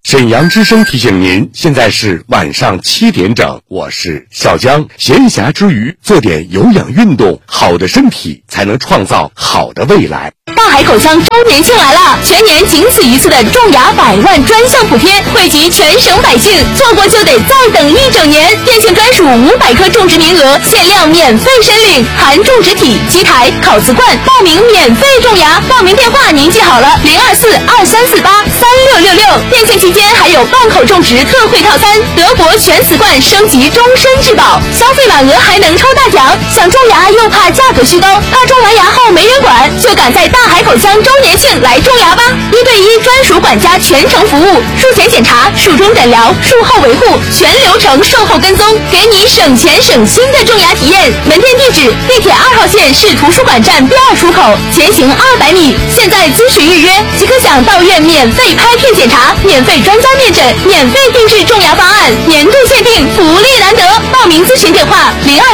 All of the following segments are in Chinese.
沈阳之声提醒您，现在是晚上7点整，我是小江。闲暇之余做点有氧运动，好的身体才能创造好的未来。 大海口腔周年庆来了，全年仅此一次的种牙100万专项补贴，惠及全省百姓，错过就得再等1整年。店庆专属500颗种植名额，限量免费申领，含种植体、基台、烤瓷罐，报名免费种牙。报名电话您记好了，02423483666。店庆期间还有半口种植特惠套餐，德国全瓷罐升级终身质保，消费满额还能抽大奖。想种牙又怕价格虚高，怕种完牙后没人管，就赶在大海口腔周年庆来种牙吧！1对1专属管家全程服务，术前检查、术中诊疗、术后维护，全流程售后跟踪，给你省钱省心的种牙体验。门店地址：地铁2号线市图书馆站 B2 出口，前行200米。现在咨询预约即可享到院免费拍片检查、免费专家面诊、免费定制种牙方案，年度限定，福利难得。报名咨询电话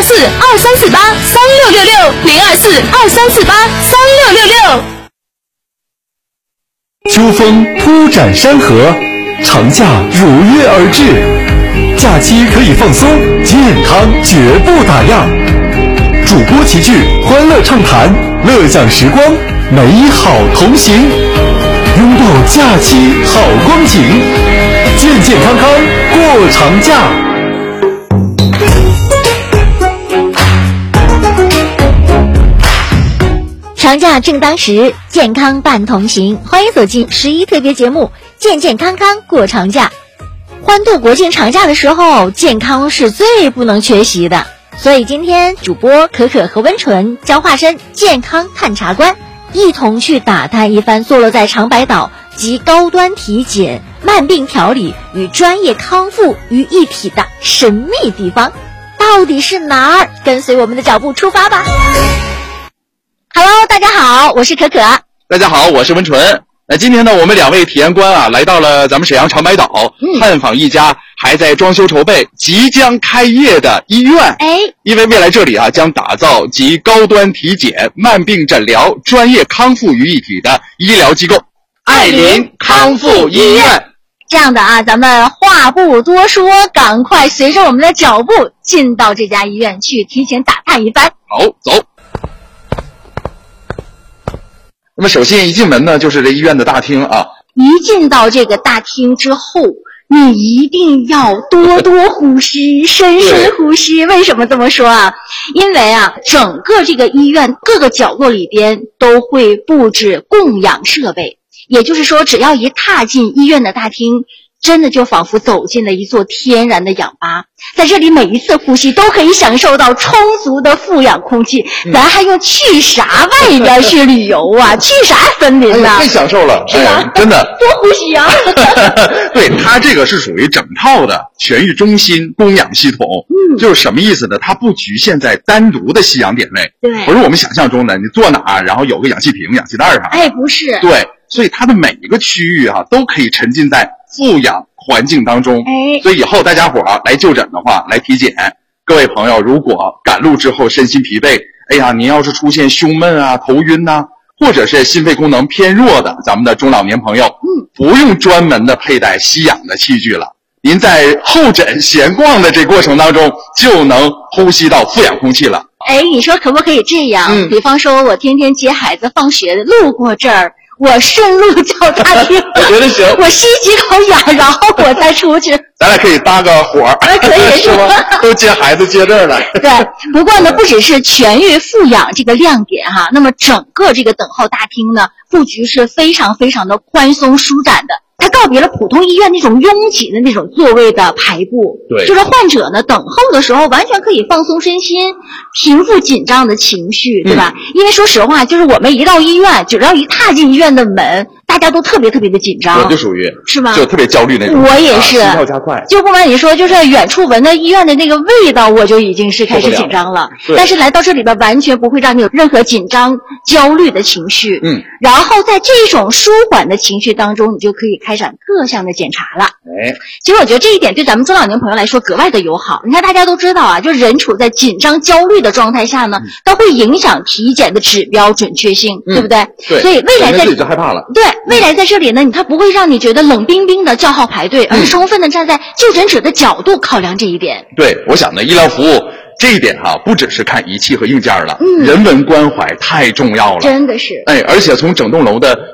：02423483666，02423483666。 秋风铺展山河，长假如约而至，假期可以放松，健康绝不打烊。主播齐聚，欢乐畅谈，乐享时光，美好同行，拥抱假期好光景，健健康康过长假。 长假正当时，健康伴同行，欢迎走进11特别节目，健健康康过长假。欢度国庆长假的时候，健康是最不能缺席的。所以今天主播可可和温纯将化身健康探察官，一同去打探一番坐落在长白岛集高端体检、慢病调理与专业康复于一体的神秘地方，到底是哪儿？跟随我们的脚步出发吧。Hello， 大家好，我是可可。 大家好，我是温纯。今天呢，我们2位体验官啊，来到了咱们沈阳长白岛，探访一家还在装修筹备、即将开业的医院。因为未来这里啊，将打造集高端体检、慢病诊疗、专业康复于一体的医疗机构——爱林康复医院。 这样的啊，咱们话不多说，赶快随着我们的脚步进到这家医院去提前打探一番。 好，走。那么首先一进门呢，就是这医院的大厅啊。 一进到这个大厅之后，你一定要多多呼吸，深深呼吸。为什么这么说啊？因为啊，整个这个医院各个角落里边都会布置供氧设备，也就是说，只要一踏进医院的大厅，真的就仿佛走进了一座天然的氧吧，在这里每一次呼吸都可以享受到充足的负氧空气。咱还用去啥外边去旅游啊？去啥森林啊？ 太享受了， 是吧？ 真的多呼吸啊！ 对，它这个是属于整套的全域中心供氧系统。就是什么意思呢？它不局限在单独的吸氧点位， 对， 不是我们想象中的你坐哪儿，然后有个氧气瓶、氧气袋啥的。 不是。 对，所以它的每一个区域啊，都可以沉浸在负氧环境当中。所以以后大家伙来就诊的话，来体检，各位朋友如果赶路之后身心疲惫，您要是出现胸闷啊、头晕啊，或者是心肺功能偏弱的咱们的中老年朋友，不用专门的佩戴吸氧的器具了，您在候诊闲逛的这过程当中就能呼吸到负氧空气了。 你说可不可以这样？比方说我天天接孩子放学路过这儿，我顺路叫大厅， 我觉得行， 我吸几口氧，然后我再出去。 咱俩可以搭个伙儿， 可以是吧？ 都接孩子接这儿来。 对，不过呢，不只是全域负氧这个亮点哈，那么整个这个等候大厅呢，布局是非常非常的宽松舒展的。它告别了普通医院那种拥挤的那种座位的排布， 对， 就是患者呢等候的时候完全可以放松身心，平复紧张的情绪，对吧？因为说实话，就是我们一到医院，只要一踏进医院的门，大家都特别特别的紧张。 我就属于是吗？ 就特别焦虑那种。 我也是， 心跳加快。 就不瞒你说，就是远处闻到医院的那个味道，我就已经是开始紧张了。但是来到这里边，完全不会让你有任何紧张、焦虑的情绪。然后在这种舒缓的情绪当中，你就可以开展各项的检查了。其实我觉得这一点对咱们中老年朋友来说格外的友好。你看大家都知道啊，就人处在紧张焦虑的状态下呢，它会影响体检的指标准确性，对不对？ 对。 所以未来在自己就害怕了。 对， 未来在这里呢，它不会让你觉得冷冰冰的叫号排队，而是充分的站在就诊者的角度考量这一点。 对，我想呢，医疗服务这一点不只是看仪器和硬件了，人文关怀太重要了， 真的是。 而且从整栋楼的